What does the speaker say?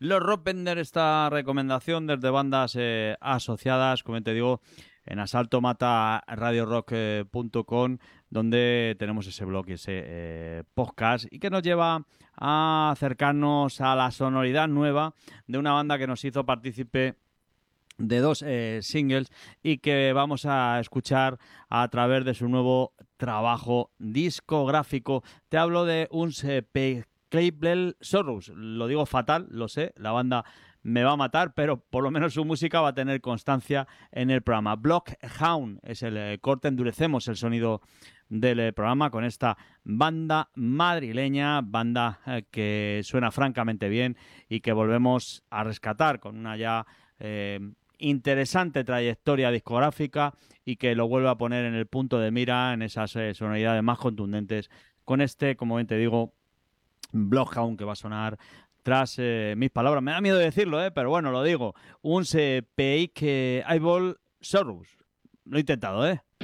Los Rockbender, esta recomendación desde bandas asociadas, como te digo, en asaltomataradiorock.com, donde tenemos ese blog y ese podcast, y que nos lleva a acercarnos a la sonoridad nueva de una banda que nos hizo partícipe de dos singles y que vamos a escuchar a través de su nuevo trabajo discográfico. Te hablo de un Clayblell Sorrows. Lo digo fatal, lo sé, la banda me va a matar, pero por lo menos su música va a tener constancia en el programa. Bloodhound es el corte, endurecemos el sonido del programa con esta banda madrileña, banda que suena francamente bien y que volvemos a rescatar con una ya interesante trayectoria discográfica y que lo vuelve a poner en el punto de mira en esas sonoridades más contundentes con este, como bien te digo, Bloodhound, que va a sonar tras mis palabras. Me da miedo decirlo, pero bueno, lo digo. Un Peik Eyeball Sorrows. Lo he intentado,